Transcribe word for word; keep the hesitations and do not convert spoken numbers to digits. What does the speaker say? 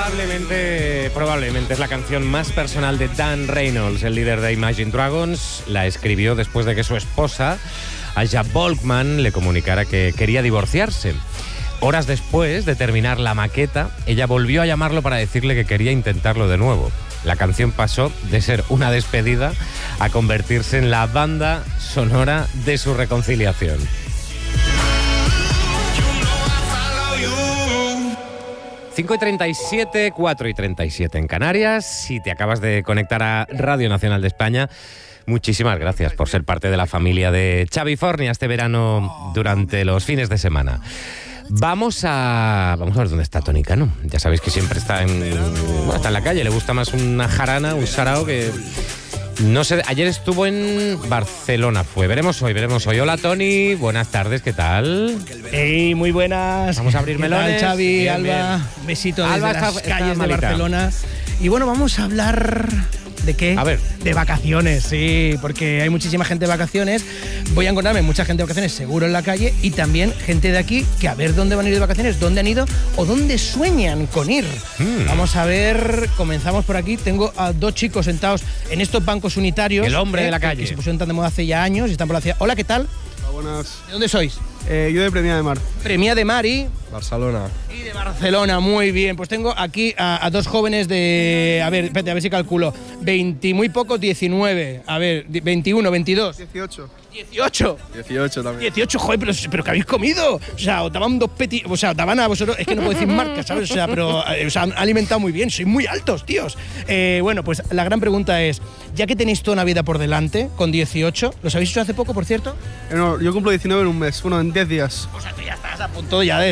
Probablemente, probablemente es la canción más personal de Dan Reynolds, el líder de Imagine Dragons. La escribió después de que su esposa, Aja Volkman, le comunicara que quería divorciarse. Horas después de terminar la maqueta, ella volvió a llamarlo para decirle que quería intentarlo de nuevo. La canción pasó de ser una despedida a convertirse en la banda sonora de su reconciliación. cinco y treinta y siete, cuatro y treinta y siete en Canarias. Si te acabas de conectar a Radio Nacional de España, muchísimas gracias por ser parte de la familia de Xavi Fornia este verano durante los fines de semana. Vamos a vamos a ver dónde está Toni Cano. Ya sabéis que siempre está en, bueno, está en la calle. Le gusta más una jarana, un sarao que... No sé, ayer estuvo en Barcelona, fue. Veremos hoy, veremos hoy. Hola, Toni, buenas tardes, ¿qué tal? Hey, muy buenas. Vamos a abrir melones. ¿Qué tal, Xavi, bien, Alba? bien. Besito desde Alba las está, calles está de Barcelona. Y bueno, vamos a hablar... ¿De qué? A ver. De vacaciones, sí, porque hay muchísima gente de vacaciones. Voy a encontrarme mucha gente de vacaciones seguro en la calle y también gente de aquí que a ver dónde van a ir de vacaciones, dónde han ido o dónde sueñan con ir. Mm. Vamos a ver, comenzamos por aquí. Tengo a dos chicos sentados en estos bancos unitarios. El hombre eh, de la calle. Que se pusieron tan de moda hace ya años y están por la ciudad. Hola, ¿qué tal? Hola, buenas. ¿De dónde sois? Eh, yo de Premia de Mar. Premia de Mar y... Barcelona. Y de Barcelona, muy bien. Pues tengo aquí a, a dos jóvenes de... A ver, espérate, a ver si calculo. veinte, muy pocos, diecinueve. A ver, veintiuno, veintidós. dieciocho. dieciocho. dieciocho también. dieciocho, joder, pero, pero ¿qué habéis comido? O sea, os daban dos peti... O sea, daban a vosotros... Es que no puedo decir marcas, ¿sabes? O sea, pero eh, os han alimentado muy bien. Sois muy altos, tíos. Eh, bueno, pues la gran pregunta es... Ya que tenéis toda una vida por delante, con dieciocho... ¿Los habéis hecho hace poco, por cierto? Eh, no, yo cumplo diecinueve en un mes. Bueno, en diez días. O sea, tú ya estás a punto ya de